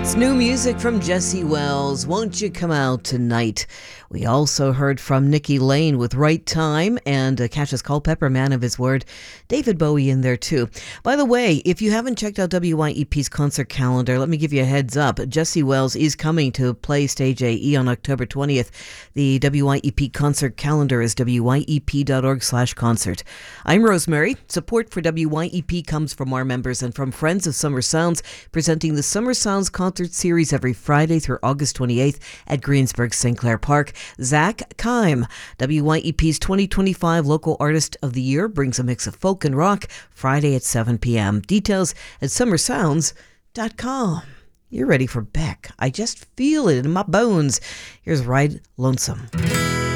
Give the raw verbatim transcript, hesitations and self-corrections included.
It's new music from Jesse Wells. Won't you come out tonight? We also heard from Nikki Lane with Right Time and uh, Cassius Culpepper, Man of His Word. David Bowie in there too. By the way, if you haven't checked out W Y E P's concert calendar, let me give you a heads up. Jesse Wells is coming to Play Stage A E on October twentieth. The W Y E P concert calendar is W Y E P dot org slash concert. I'm Rosemary. Support for W Y E P comes from our members and from Friends of Summer Sounds, presenting the Summer Sounds concert series every Friday through August twenty-eighth at Greensburg Saint Clair Park. Zach Kime, W Y E P's twenty twenty-five Local Artist of the Year, brings a mix of folk and rock Friday at seven p.m. Details at summer sounds dot com. You're ready for Beck. I just feel it in my bones. Here's Ride Lonesome.